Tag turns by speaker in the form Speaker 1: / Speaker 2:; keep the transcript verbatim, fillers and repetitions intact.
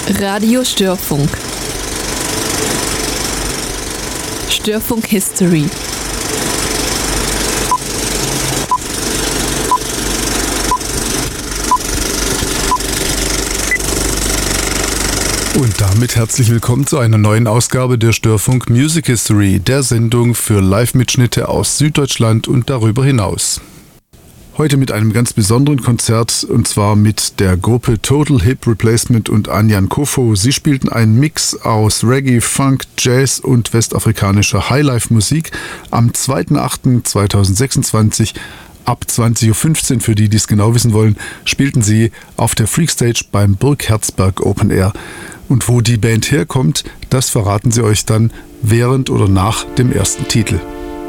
Speaker 1: Radio Störfunk. Störfunk History.
Speaker 2: Und damit herzlich willkommen zu einer neuen Ausgabe der Störfunk Music History, der Sendung für Live-Mitschnitte aus Süddeutschland und darüber hinaus. Heute mit einem ganz besonderen Konzert, und zwar mit der Gruppe Total Hip Replacement und Anjan Kofo. Sie spielten einen Mix aus Reggae, Funk, Jazz und westafrikanischer Highlife-Musik am zweiter achter zweitausendsechsundzwanzig. Ab zwanzig Uhr fünfzehn, für die, die es genau wissen wollen, spielten sie auf der Freakstage beim Burg Herzberg Open Air. Und wo die Band herkommt, das verraten sie euch dann während oder nach dem ersten Titel.